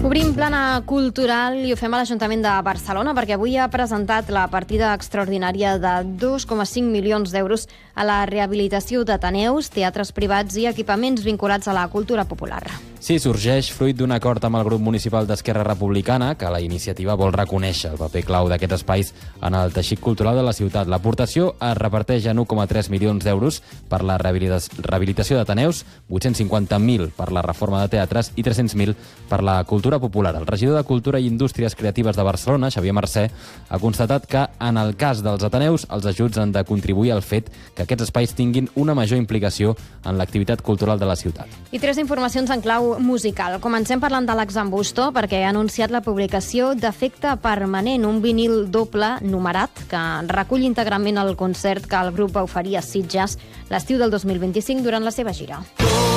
Obrim plana cultural i ho fem a l'Ajuntament de Barcelona perquè avui ha presentat la partida extraordinària de 2,5 milions d'euros a la rehabilitació d'ateneus, teatres privats i equipaments vinculats a la cultura popular. Sí, sorgeix fruit d'un acord amb el grup municipal d'Esquerra Republicana que la iniciativa vol reconèixer el paper clau d'aquests espais en el teixit cultural de la ciutat. L'aportació es reparteix en 1,3 milions d'euros per la rehabilitació d'ateneus, 850.000 per la reforma de teatres i 300.000 per la cultura popular. El regidor de Cultura i Indústries Creatives de Barcelona, Xavier Mercè, ha constatat que en el cas dels ateneus els ajuts han de contribuir al fet que aquests espais tinguin una major implicació en l'activitat cultural de la ciutat. I 3 informacions en clau musical. Comencem parlant d'Àlex Ambusto perquè ha anunciat la publicació d'Efecte Permanent, un vinil doble numerat que recull íntegrament el concert que el grup va oferir a Sitges l'estiu del 2025 durant la seva gira.